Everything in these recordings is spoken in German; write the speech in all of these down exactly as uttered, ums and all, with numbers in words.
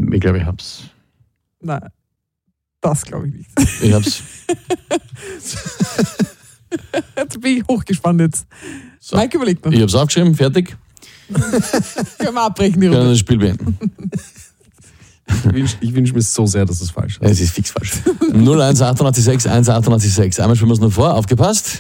Ich glaube, ich hab's. Nein, das glaube ich nicht. Ich hab's. Jetzt bin ich hochgespannt jetzt. So. Mike überlegt noch. Ich hab's aufgeschrieben, fertig. Können wir abbrechen, die Können wir Runde. das Spiel beenden. Ich wünsche ich wünsch mir so sehr, dass es falsch ist. Es ist fix falsch. null eins achtundachtzig eins achtundachtzig sechs. Einmal spielen wir es nur vor. Aufgepasst.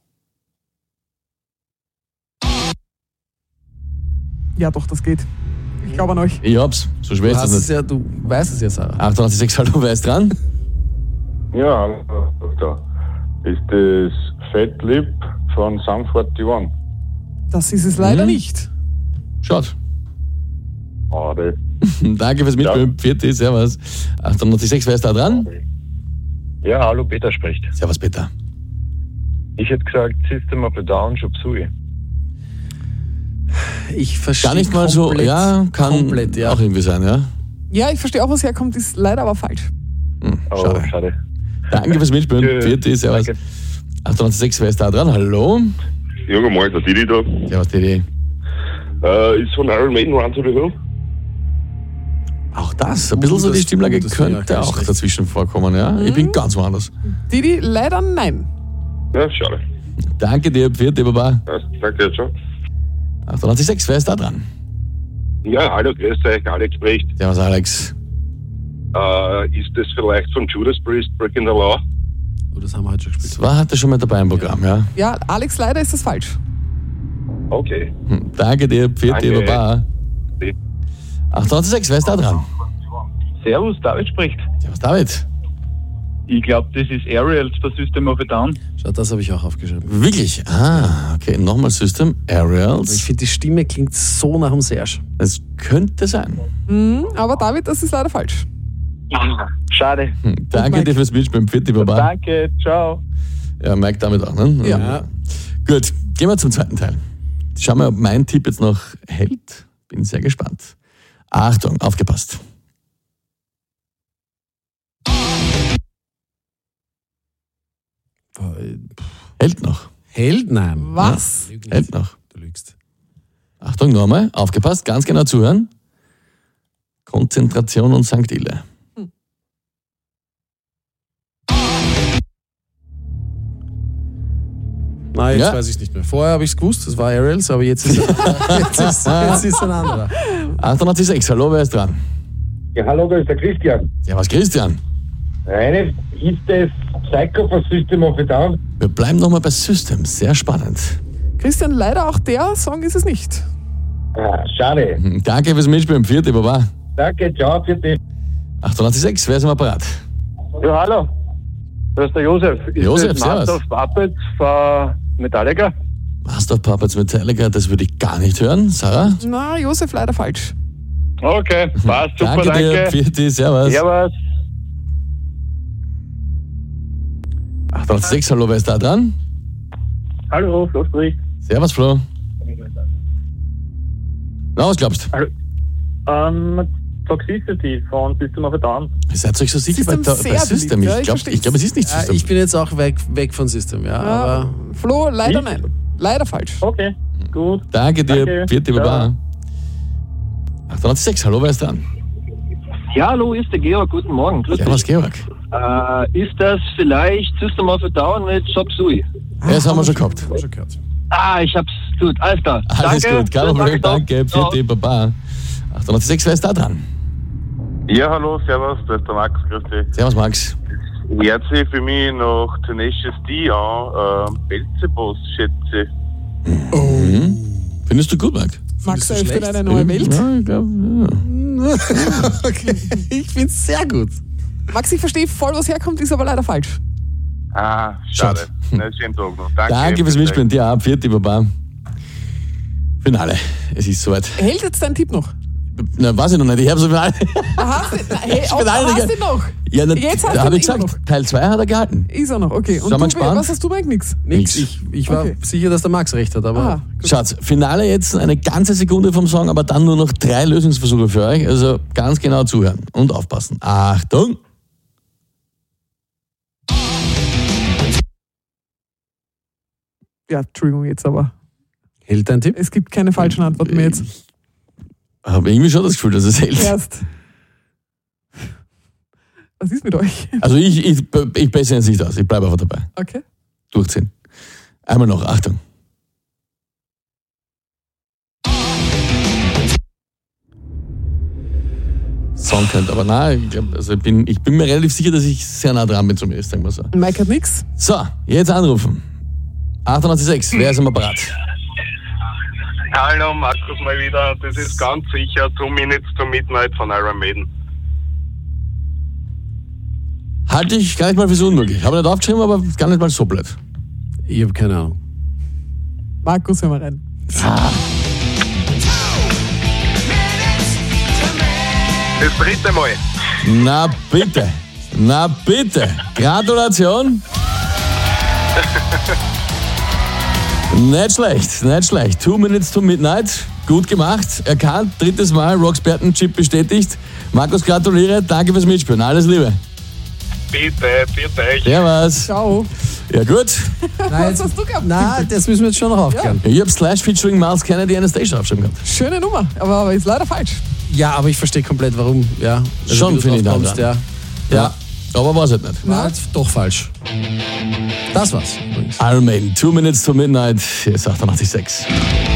Ja, doch, das geht. Ich glaube an euch. Ich hab's. So schwer Du, ist hast das es nicht. ja, du weißt es ja, Sarah. achtundachtzig sechs, hallo, wer ist dran? Ja, hallo, Doktor. Ist das Fat Lip von Sum einundvierzig? Das ist es leider Mhm. nicht. Schaut. Schade. Danke fürs Mitspielen. Vierte, servus. achtundachtzig sechs, wer ist da dran? Ja, hallo, Peter spricht. Servus, Peter. Ich hätte gesagt, System of a Down, Chop Suey. Ich verstehe Gar nicht mal so, komplett, ja, kann komplett, ja. auch irgendwie sein, ja. Ja, ich verstehe auch, was herkommt, ist leider aber falsch. Hm, Oh, schade. schade. Danke fürs Mitspielen. Tschüss. Vierte, servus. Danke. achtundachtzig sechs, wer ist da dran? Hallo. Junge Mann, der Didi da. Servus, Didi. Äh, ist von Iron Maiden Run to the Hill. Auch das, ein bisschen so die das- Stimmlage das wäre könnte ja auch schlecht. dazwischen vorkommen, ja. Ich bin ganz woanders. Didi, leider nein. Ja, schade. Danke dir, Vierte, Baba. Ja, danke jetzt schon. achtundachtzig sechs, wer ist da dran? Ja, hallo, grüß euch, Alex spricht. Servus, Alex. Äh, ist das vielleicht von Judas Priest, Breaking the Law? Oh, das haben wir heute schon gespielt. Das war, hatte schon mit dabei im Programm, ja. Ja, Alex, leider ist das falsch. Okay. Hm, Danke dir, Vierte, Danke. Baba. achtundachtzig sechs, wer ist da dran? Servus, David spricht. Servus, David. Ich glaube, das ist Aerials für System of a Down. Schau, das habe ich auch aufgeschrieben. Wirklich? Ah, okay. Nochmal System, Ich Aerials. finde, die Stimme klingt so nach dem Serge. Das könnte sein. Mhm, aber David, das ist leider falsch. Schade. Hm, Danke Mike. dir fürs Mitspielen, Vierte, Baba. Danke, ciao. Ja, Mike damit auch, ne? Ja. Gut, gehen wir zum zweiten Teil. Schauen wir, ob mein Tipp jetzt noch hält. Bin sehr gespannt. Achtung, aufgepasst. Hält noch. Held? Nein. Was? Lüg nicht. Hält noch. Du lügst. Achtung, nochmal. Aufgepasst, ganz genau zuhören. Konzentration und Sankt Ille. Nein, jetzt Ja. weiß ich nicht mehr. Vorher habe ich es gewusst, das war Aerials, aber jetzt ist, jetzt ist, jetzt ist ein anderer. achtundachtzig sechs, hallo, wer ist dran? Ja, hallo, da ist der Christian. Servus, Christian. Eine, ist das Psycho von System of a Down? Wir bleiben nochmal bei System. Sehr spannend. Christian, leider auch der Song ist es nicht. Ah, schade. Hm, Danke fürs Mitspielen, Vierte, Baba. Danke, ciao, für dich. achtundachtzig sechs, wer ist im Apparat? Ja, hallo. Das ist der Josef. Ist Josef, das Master servus. of Puppets von Metallica? Master of Puppets Metallica, das würde ich gar nicht hören. Sarah? Na, Josef, leider falsch. Okay, passt, super, danke dir, danke. Vierte, servus. Servus. achtundachtzig sechs, hallo, wer ist da dran? Hallo, Flo spricht. Servus, Flo. Na, was glaubst du? Ähm, Toxicity von System of a Down. Ihr seid euch so sicher bei, System der- sehr bei System? beliebt, ja, Ich ich glaube, versteh's. glaub, es ist nicht Ja, System. ich bin jetzt auch weg, weg von System, ja. Ja, Aber Flo, leider Ich? nein. Leider falsch. Okay, gut. Danke dir, Danke. Vierte, Ciao. Baba. achtundachtzig sechs, hallo, wer ist dran? Ja, hallo, ist der Georg. Guten Morgen. Grüß Servus, Georg. Äh, ist das vielleicht System of a Down mit Chop Suey? Ja, das haben wir schon gehabt. hab schon gehört. Ah, ich hab's. Gut, alles klar. Alles danke. gut, kein Schönen Problem, Tag noch. danke, Ciao. Vierte, Baba. achtundachtzig sechs, wer ist da dran? Ja, hallo, servus, da ist der Max, grüß dich. Servus, Max. Hört sich für mich noch Tenacious D an, äh, Belzebus, schätze ich. Mhm. Findest du gut, Max? Max, du er öffnet schlecht? eine neue Welt. Ja, ich glaube, ja. Okay, ich finde es sehr gut. Max, ich verstehe voll, was herkommt, ist aber leider falsch. Ah, schade. Schade. Na, schönen Tag noch. Danke. Danke fürs Mitspielen, dir ab, Vierte, Baba. Finale, es ist soweit. Hält jetzt dein Tipp noch? Na, weiß ich noch nicht, ich habe so Finale. Hast du, na, hey, Ich oh, bin einer, hast der- du noch? Ja, na, Jetzt hast da du habe ich ihn immer gesagt, Teil zwei hat er gehalten. Ist er noch, okay. Und Sind wir du, gespannt? was hast du, Mike? Nix. Nix. Nix. Ich, ich war Okay. sicher, dass der Max recht hat, aber Aha. Schaut, Finale jetzt eine ganze Sekunde vom Song, aber dann nur noch drei Lösungsversuche für euch. Also ganz genau zuhören und aufpassen. Achtung! Ja, Entschuldigung jetzt, aber hält dein Tipp? es gibt keine falschen Antworten mehr jetzt. Habe irgendwie schon das Gefühl, dass es hält. Erst. Was ist mit euch? Also ich, ich, ich bessere jetzt nicht aus. Ich bleibe einfach dabei. Okay. Durchziehen. Einmal noch, Achtung. Song könnte, aber nein, ich, glaub, also ich, bin, ich bin mir relativ sicher, dass ich sehr nah dran bin zumindest, sagen wir so. Mike hat nix. So, jetzt anrufen. achtundachtzig Komma sechs, wer ist am Apparat? Hallo, Markus mal wieder. Das ist ganz sicher Two Minutes to Midnight von Iron Maiden. Halte ich gar nicht mal für so unmöglich. Habe nicht aufgeschrieben, aber gar nicht mal so blöd. Ich habe keine Ahnung. Markus, hör mal rein. Das dritte Mal. Na bitte, na bitte. Gratulation. Nicht schlecht, nicht schlecht. Two Minutes to Midnight. Gut gemacht, erkannt. Drittes Mal, Rocksperten-Chip bestätigt. Markus, gratuliere. Danke fürs Mitspielen. Alles Liebe. Bitte, bitte. Servus. Ciao. Ja gut. Nein, Was hast du gehabt? Nein, das müssen wir jetzt schon noch aufklären. Ich habe Slash featuring Miles Kennedy Anastasia aufgeschrieben gehabt. Schöne Nummer, aber, aber ist leider falsch. Ja, aber ich verstehe komplett, warum. Ja, also Schon wie du finde ich drauf dann kommst, dran. ja. Ja, aber war es halt nicht. War halt doch falsch. Das war's übrigens. Iron Maiden, Two Minutes to Midnight, hier ist achtundachtzig Komma sechs.